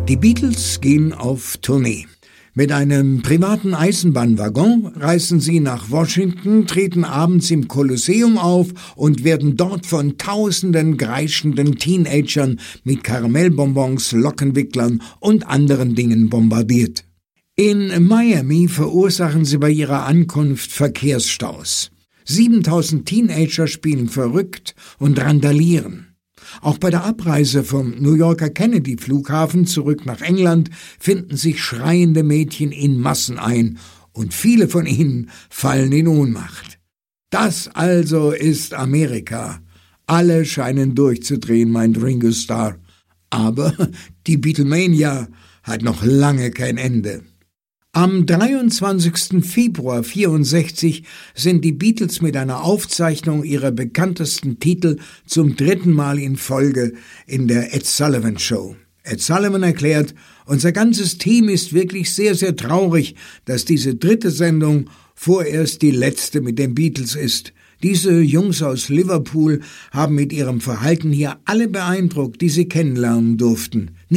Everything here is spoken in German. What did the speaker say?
Die Beatles gehen auf Tournee. Mit einem privaten Eisenbahnwaggon reisen sie nach Washington, treten abends im Kolosseum auf und werden dort von tausenden kreischenden Teenagern mit Karamellbonbons, Lockenwicklern und anderen Dingen bombardiert. In Miami verursachen sie bei ihrer Ankunft Verkehrsstaus. 7000 Teenager spielen verrückt und randalieren. Auch bei der Abreise vom New Yorker Kennedy-Flughafen zurück nach England finden sich schreiende Mädchen in Massen ein und viele von ihnen fallen in Ohnmacht. Das also ist Amerika. Alle scheinen durchzudrehen, meint Ringo Starr. Aber die Beatlemania hat noch lange kein Ende. Am 23. Februar 1964 sind die Beatles mit einer Aufzeichnung ihrer bekanntesten Titel zum 3. Mal in Folge in der Ed Sullivan Show. Ed Sullivan erklärt, unser ganzes Team ist wirklich sehr, sehr traurig, dass diese 3. Sendung vorerst die letzte mit den Beatles ist. Diese Jungs aus Liverpool haben mit ihrem Verhalten hier alle beeindruckt, die sie kennenlernen durften.